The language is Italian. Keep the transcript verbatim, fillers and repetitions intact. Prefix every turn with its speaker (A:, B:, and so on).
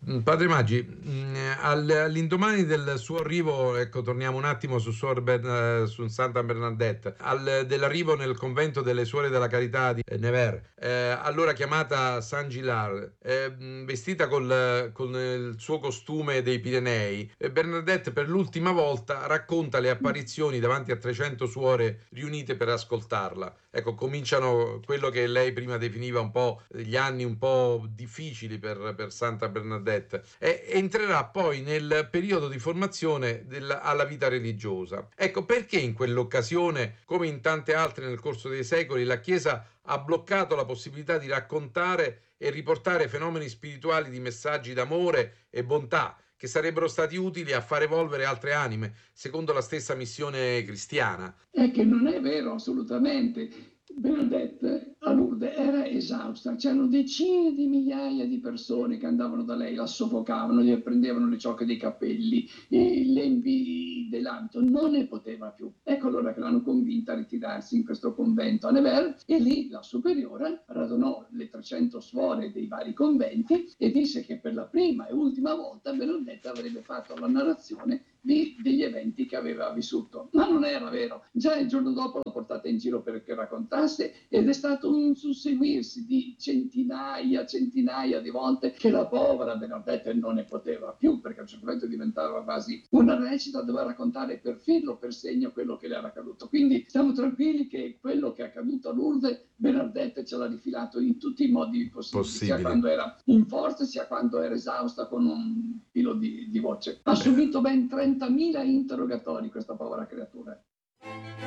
A: Mm, Padre Maggi, mm, al- all'indomani del suo arrivo, ecco, torniamo un attimo su, Suor Bern- eh, su Santa Bernadette, al- dell'arrivo nel convento delle Suore della Carità di eh, Nevers, eh, allora chiamata Saint Gilard, eh, mm, vestita col- con il suo costume dei Pirenei, eh, Bernadette per l'ultima volta racconta le apparizioni davanti a trecento suore riunite per ascoltarla. Ecco, cominciano quello che lei prima definiva un po' gli anni un po' difficili per, per Santa Bernadette, e entrerà poi nel periodo di formazione del- alla vita religiosa. Ecco perché in quell'occasione, come in tante altre nel corso dei secoli, la Chiesa ha bloccato la possibilità di raccontare e riportare fenomeni spirituali di messaggi d'amore e bontà che sarebbero stati utili a far evolvere altre anime, secondo la stessa missione cristiana.
B: È che non è vero assolutamente. Bernadette a Lourdes era esausta, c'erano decine di migliaia di persone che andavano da lei, la soffocavano, gli prendevano le ciocche dei capelli, i lembi dell'abito, non ne poteva più. Ecco allora che l'hanno convinta a ritirarsi in questo convento a Nevers, e lì la superiora radunò le trecento suore dei vari conventi e disse che per la prima e ultima volta Bernadette avrebbe fatto la narrazione di, degli eventi che aveva vissuto. Ma non era vero. Già il giorno dopo l'ho portata in giro perché raccontasse, ed è stato un susseguirsi di centinaia, centinaia di volte che la povera Bernadette non ne poteva più, perché a un certo punto diventava quasi una recita, doveva raccontare per filo, per segno quello che le era accaduto. Quindi stiamo tranquilli che quello che è accaduto a Lourdes, Bernadette ce l'ha rifilato in tutti i modi possibili, sia
A: Possibili.
B: quando era in forza, sia quando era esausta con un filo di, di voce. Ha subito ben trentamila interrogatori questa povera creatura.